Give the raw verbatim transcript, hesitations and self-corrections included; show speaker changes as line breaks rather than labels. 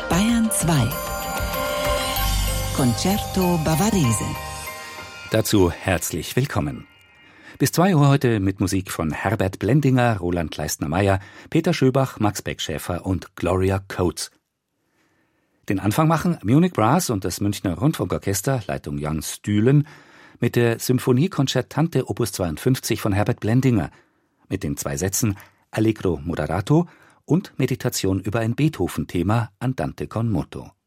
Bayern zwei. Concerto Bavarese.
Dazu herzlich willkommen. Bis zwei Uhr heute mit Musik von Herbert Blendinger, Roland Kleistner-Meyer, Peter Schöbach, Max Beckschäfer und Gloria Coates. Den Anfang machen Munich Brass und das Münchner Rundfunkorchester, Leitung Jan Stühlen, mit der Symphonie Concertante Opus zweiundfünfzig von Herbert Blendinger, mit den zwei Sätzen Allegro moderato und Meditation über ein Beethoven-Thema Andante con moto.